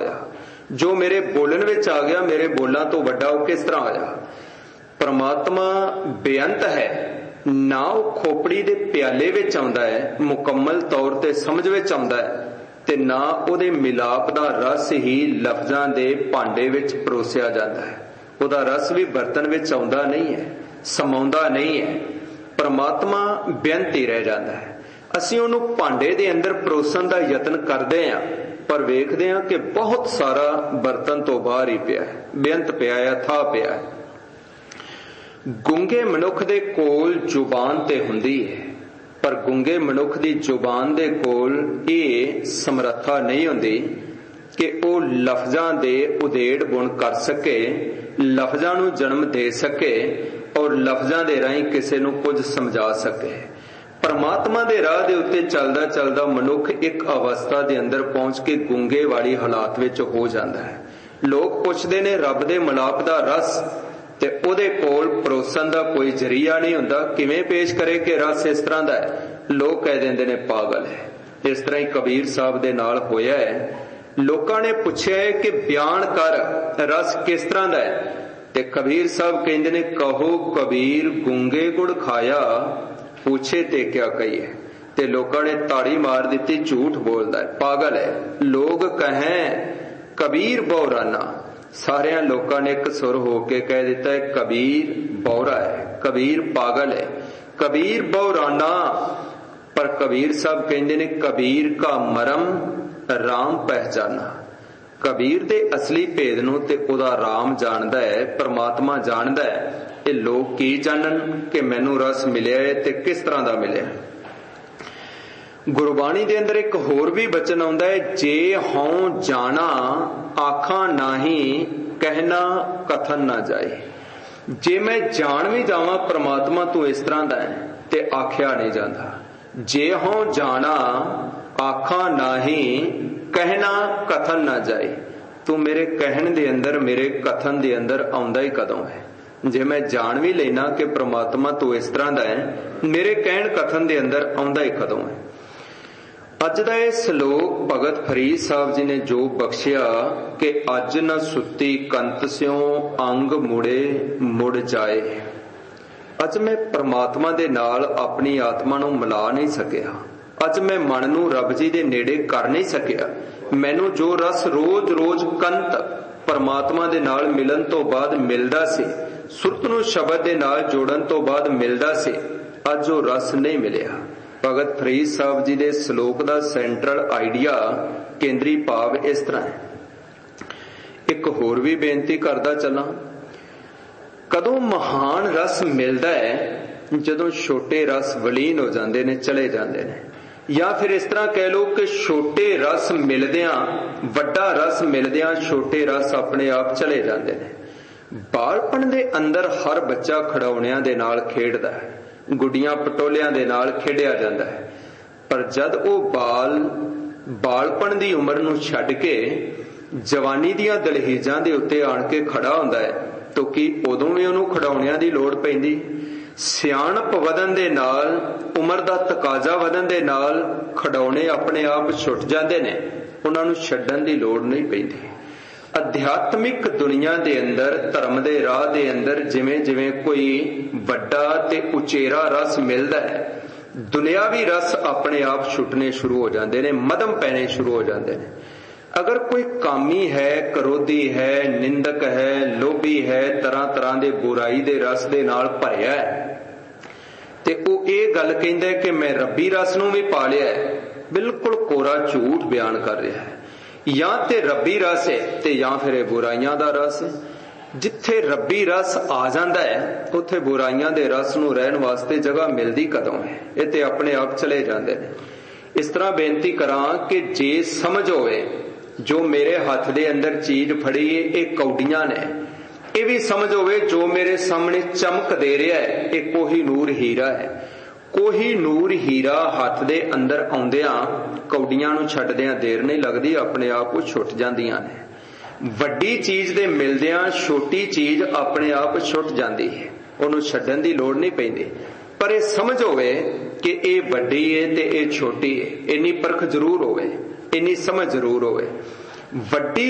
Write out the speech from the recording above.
जो मेरे बोलन विच आ गया, मेरे बोलां तो वड्डा वो किस तरह आया। परमात्मा बेअंत है, ना वो खोपड़ी दे प्याले विच आउंदा है, मुकम्मल तौर ते समझ विच आउंदा है, ते ना उहदे मिलाप दा रस ही लफ्जां दे भांडे विच परोसिया जांदा है। उहदा रस भी बर्तन विच आउंदा नहीं है, समाउंदा नहीं है। परमात्मा बेअंत ही रह जांदा है। ਅਸੀਂ ਉਹਨੂੰ ਭਾਂਡੇ ਦੇ ਅੰਦਰ ਪਰੋਸਣ ਦਾ ਯਤਨ ਕਰਦੇ ਆਂ, ਪਰ ਵੇਖਦੇ ਆਂ ਕਿ ਬਹੁਤ ਸਾਰਾ ਬਰਤਨ ਤੋਂ ਬਾਹਰ ਹੀ ਪਿਆ ਹੈ, ਬੇਅੰਤ ਪਿਆ ਹੈ, ਥਾਂ ਪਿਆ ਹੈ। ਗੁੰਗੇ ਮਨੁੱਖ ਦੇ ਕੋਲ ਜ਼ੁਬਾਨ ਤੇ ਹੁੰਦੀ ਹੈ, ਪਰ ਗੁੰਗੇ ਮਨੁੱਖ ਦੀ ਜ਼ੁਬਾਨ ਦੇ ਕੋਲ ਇਹ ਸਮਰੱਥਾ ਨਹੀਂ ਹੁੰਦੀ ਕਿ ਉਹ ਲਫ਼ਜ਼ਾਂ ਦੇ ਉਧੇੜ ਬੁਣ ਕਰ ਸਕੇ, ਲਫ਼ਜ਼ਾਂ ਨੂੰ ਜਨਮ ਦੇ ਸਕੇ ਔਰ ਲਫ਼ਜ਼ਾਂ ਦੇ ਰਾਹੀਂ ਕਿਸੇ ਨੂੰ ਕੁਝ ਸਮਝਾ ਸਕੇ। परमात्मा दे राह दे उत्ते चलदा चलदा मनुख एक अवस्था दे अंदर पहुंच के गुंगे वाली हालात विच हो जांदा है। लोग पुछदे ने रब दे मिलाप दा रस ते ओदे कोल परोसन दा कोई जरिया नहीं हुंदा, किवें पेश करे कि रस इस तरह दा है। लोग कह दिंदे ने पागल है। इस तरह ही कबीर साहब दे नाल होया है। लोकां ने पुछया है कि बयान कर रस किस तरह दा है, ते कबीर साहब कहंदे ने कहो कबीर गुंगे गुड़ खाया पूछे ते क्या कहिए। ते लोगों ने ताड़ी मार दी, झूठ बोलता है, पागल है। लोग कहें कबीर बौराना, सारे लोगों ने एक सुर होके कह दिता है कबीर बौरा है, कबीर पागल है, कबीर बौराना। पर कबीर साहब कहते ने कबीर का मरम राम पहचाना। कबीर दे असली भेद नूं ते उहदा राम जानदा है, परमात्मा जानदा है। ये लोग की जानन कि मैनू रस मिलिया है ते किस तरह दा मिलिया। गुरबाणी दे अंदर एक होर भी बचन आउंदा है, जे हों जाना आखां नाही कहना कथन ना जाए। जे मैं जान भी जावां परमात्मा तू इस तरह दा है ते आख्या नहीं जांदा। जे हों जाना आखां नाही कहना कथन ना जाए। तू मेरे कहन दे अंदर, मेरे कथन दे अंदर आउंदा ही कदों है। जे मैं जान भी लेना कि परमात्मा तो इस तरह दा है, मेरे कहन कथन दे अंदर आउंदा ही कदों है। अज दा इह सलोक भगत फरीद साहब जी ने जो बख्शिया कि अज न सुती कंत स्यों अंग मुड़े मुड़ जाए। अज मैं परमात्मा दे नाल अपनी आत्मा नूं मिला नहीं सकिया। अज मैं मन नूं रब जी दे नेड़े कर नहीं सकिया। मैनू जो रस रोज रोज कंत परमात्मा दे नाल मिलन तो बाद मिलदा सी, सुरत नूं शब्द दे नाल जोड़न तो बाद मिलदा सी, अज वो रस नहीं मिलिया। भगत फरीद साहब जी दे सलोक दा सेंट्रल आइडिया, केंद्री भाव इस तरह है। एक होर भी बेनती करदा चलां, कदों महान रस मिलदा है जदों छोटे रस वलीन हो जांदे ने, चले जांदे ने। या फिर इस तरह कह लो कि छोटे रस मिलदियां वड्डा रस मिलदियां छोटे रस अपने आप चले जांदे ने। बालपन दे अंदर हर बच्चा खिडौणियां दे नाल खेडदा है, गुड्डियां पटोलियां दे नाल खेडिया जांदा है। पर जद वो बालपन दी उम्र नूं छड्ड के जवानी दियां दलहीजां दे उत्ते आण के खड़ा हुंदा है, तो की उदों भी उहनूं खिडौणियां दी लोड़ पैंदी? सियाणप वधन दे नाल, उम्र दा तकाजा वधन दे नाल खिडौणे अपने आप छुट जांदे ने, उहनां नूं छड्डण दी लोड़ नहीं पैंदी। अध्यात्मिक दुनिया दे अंदर, धर्म दे राह दे अंदर जिवें जिवें कोई वड्डा ते उचेरा रस मिलदा है, दुनियावी रस अपने आप छुटने शुरू हो जाते हैं, मदम पैने शुरू हो जाते हैं। अगर कोई कामी है, क्रोधी है, निंदक है, लोभी है, तरह तरह के बुराई के रस दे नाल भरिया है, ते वो ये गल कहंदा है कि मैं रब्बी रस नूं भी पा लिया है, बिल्कुल कोरा झूठ बयान कर रहा है। या ते रब्बी रस है ते या फिर बुराइयां दा रस है। जिथे रब्बी रस आ जाता है उत्थे बुराइयां दे रस नूं रहन वास्ते जगह मिलती कदों है, ये ते अपने आप चले जाते हैं। इस तरह बेनती करां कि जे समझ होवे जो मेरे हाथ दे अंदर चीज फड़ी है ये कौडियां ने, ये भी समझ होवे जो मेरे सामने चमक दे रहा है ये कोहिनूर हीरा है। कोहिनूर हीरा हाथ दे अंदर आउंदियां कौडियां नूं छड्डदियां देर नहीं लगदी, अपने आप वो छुट जांदियां ने। वड्डी चीज दे मिलदियां छोटी चीज अपने आप छुट जाती है, उहनूं छड्डण दी लोड़ नहीं पैंदी। पर ये समझ होवे कि ये वड्डी है ते ये छोटी है, इन्नी परख जरूर होवे, इन्नी समझ जरूर होवे। वड्डी